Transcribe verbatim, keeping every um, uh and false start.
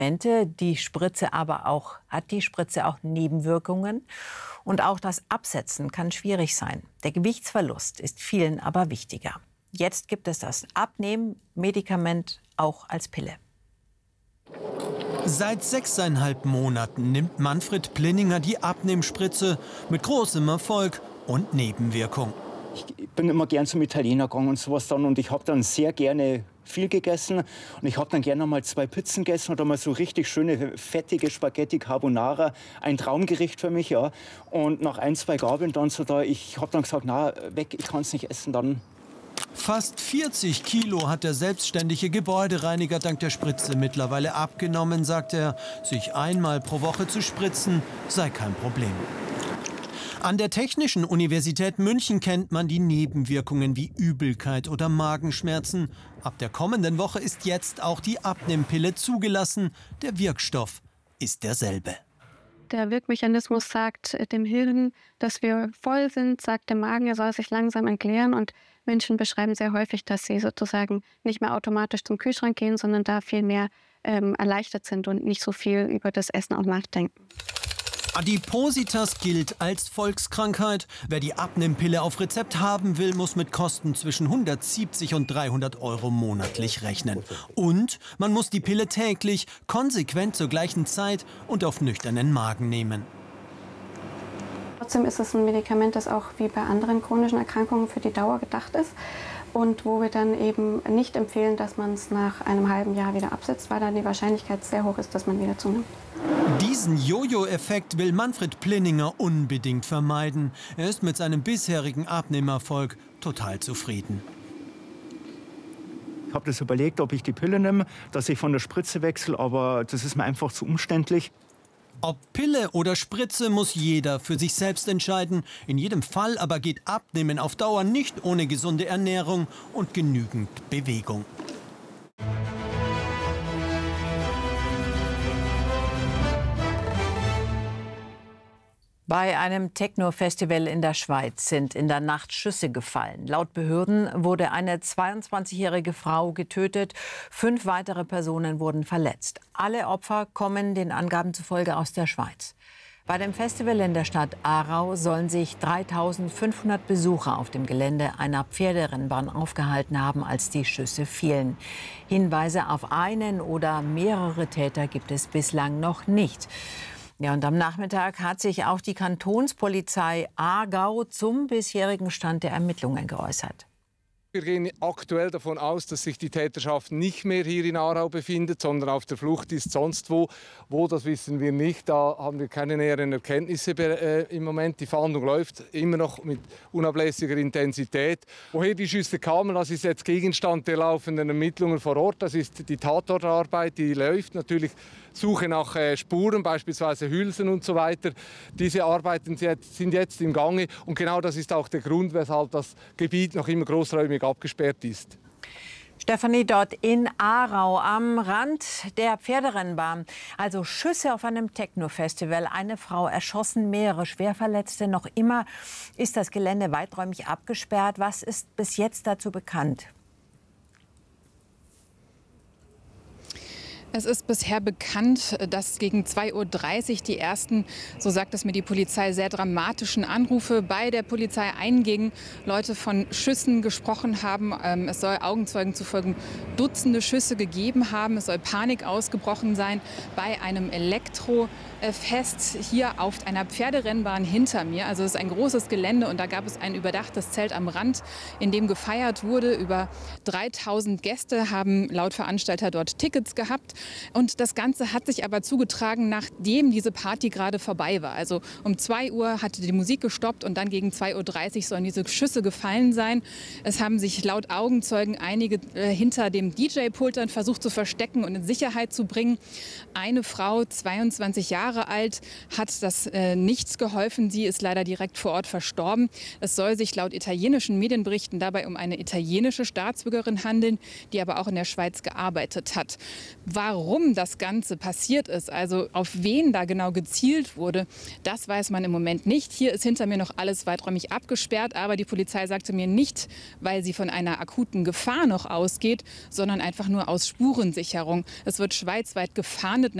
Medikamente, die Spritze aber auch, hat die Spritze auch Nebenwirkungen. Und auch das Absetzen kann schwierig sein. Der Gewichtsverlust ist vielen aber wichtiger. Jetzt gibt es das Abnehmen-Medikament auch als Pille. Seit sechseinhalb Monaten nimmt Manfred Plinninger die Abnehmspritze mit großem Erfolg und Nebenwirkung. Ich bin immer gern zum Italiener gegangen und sowas dann und ich habe dann sehr gerne viel gegessen und ich habe dann gerne mal zwei Pizzen gegessen oder mal so richtig schöne fettige Spaghetti Carbonara, ein Traumgericht für mich, ja. Und nach ein, zwei Gabeln dann so da, ich habe dann gesagt, na weg, ich kann es nicht essen dann. Fast vierzig Kilo hat der selbstständige Gebäudereiniger dank der Spritze mittlerweile abgenommen, sagt er. Sich einmal pro Woche zu spritzen sei kein Problem. An der Technischen Universität München kennt man die Nebenwirkungen wie Übelkeit oder Magenschmerzen. Ab der kommenden Woche ist jetzt auch die Abnehmpille zugelassen. Der Wirkstoff ist derselbe. Der Wirkmechanismus sagt dem Hirn, dass wir voll sind, sagt der Magen, er soll sich langsam entleeren. Und Menschen beschreiben sehr häufig, dass sie sozusagen nicht mehr automatisch zum Kühlschrank gehen, sondern da viel mehr ähm, erleichtert sind und nicht so viel über das Essen auch nachdenken. Adipositas gilt als Volkskrankheit. Wer die Abnehmpille auf Rezept haben will, muss mit Kosten zwischen hundertsiebzig und dreihundert Euro monatlich rechnen. Und man muss die Pille täglich, konsequent zur gleichen Zeit und auf nüchternen Magen nehmen. Trotzdem ist es ein Medikament, das auch wie bei anderen chronischen Erkrankungen für die Dauer gedacht ist. Und wo wir dann eben nicht empfehlen, dass man es nach einem halben Jahr wieder absetzt, weil dann die Wahrscheinlichkeit sehr hoch ist, dass man wieder zunimmt. Diesen Jojo-Effekt will Manfred Plinninger unbedingt vermeiden. Er ist mit seinem bisherigen Abnehmerfolg total zufrieden. Ich habe das überlegt, ob ich die Pille nehme, dass ich von der Spritze wechsle, aber das ist mir einfach zu umständlich. Ob Pille oder Spritze, muss jeder für sich selbst entscheiden. In jedem Fall aber geht Abnehmen auf Dauer nicht ohne gesunde Ernährung und genügend Bewegung. Bei einem Techno-Festival in der Schweiz sind in der Nacht Schüsse gefallen. Laut Behörden wurde eine zweiundzwanzigjährige Frau getötet. Fünf weitere Personen wurden verletzt. Alle Opfer kommen den Angaben zufolge aus der Schweiz. Bei dem Festival in der Stadt Aarau sollen sich dreitausendfünfhundert Besucher auf dem Gelände einer Pferderennbahn aufgehalten haben, als die Schüsse fielen. Hinweise auf einen oder mehrere Täter gibt es bislang noch nicht. Ja, und am Nachmittag hat sich auch die Kantonspolizei Aargau zum bisherigen Stand der Ermittlungen geäußert. Wir gehen aktuell davon aus, dass sich die Täterschaft nicht mehr hier in Aarau befindet, sondern auf der Flucht ist sonst wo. Wo, das wissen wir nicht. Da haben wir keine näheren Erkenntnisse äh, im Moment. Die Fahndung läuft immer noch mit unablässiger Intensität. Woher die Schüsse kamen, das ist jetzt Gegenstand der laufenden Ermittlungen vor Ort. Das ist die Tatortarbeit, die läuft. Natürlich Suche nach äh, Spuren, beispielsweise Hülsen und so weiter. Diese Arbeiten sind jetzt im Gange. Und genau das ist auch der Grund, weshalb das Gebiet noch immer großräumig abgesperrt ist. Stefanie, dort in Aarau am Rand der Pferderennbahn. Also Schüsse auf einem Techno-Festival. Eine Frau erschossen, mehrere Schwerverletzte. Noch immer ist das Gelände weiträumig abgesperrt. Was ist bis jetzt dazu bekannt? Es ist bisher bekannt, dass gegen zwei Uhr dreißig die ersten, so sagt es mir die Polizei, sehr dramatischen Anrufe bei der Polizei eingingen. Leute von Schüssen gesprochen haben. Es soll Augenzeugen zufolge Dutzende Schüsse gegeben haben. Es soll Panik ausgebrochen sein bei einem Elektrofest hier auf einer Pferderennbahn hinter mir. Also es ist ein großes Gelände und da gab es ein überdachtes Zelt am Rand, in dem gefeiert wurde. Über dreitausend Gäste haben laut Veranstalter dort Tickets gehabt. Und das Ganze hat sich aber zugetragen, nachdem diese Party gerade vorbei war. Also um zwei Uhr hatte die Musik gestoppt und dann gegen zwei Uhr dreißig sollen diese Schüsse gefallen sein. Es haben sich laut Augenzeugen einige äh, hinter dem D J-Pult dann versucht zu verstecken und in Sicherheit zu bringen. Eine Frau, zweiundzwanzig Jahre alt, hat das äh, nichts geholfen. Sie ist leider direkt vor Ort verstorben. Es soll sich laut italienischen Medienberichten dabei um eine italienische Staatsbürgerin handeln, die aber auch in der Schweiz gearbeitet hat. War Warum das Ganze passiert ist, also auf wen da genau gezielt wurde, das weiß man im Moment nicht. Hier ist hinter mir noch alles weiträumig abgesperrt, aber die Polizei sagte mir nicht, weil sie von einer akuten Gefahr noch ausgeht, sondern einfach nur aus Spurensicherung. Es wird schweizweit gefahndet.